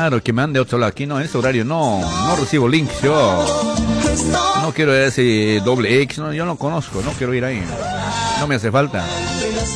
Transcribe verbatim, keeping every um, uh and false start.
Claro, que me mande otro lado. Aquí no, en ese horario no, no recibo links yo. No quiero ese doble X, no, yo no conozco, no quiero ir ahí. No me hace falta.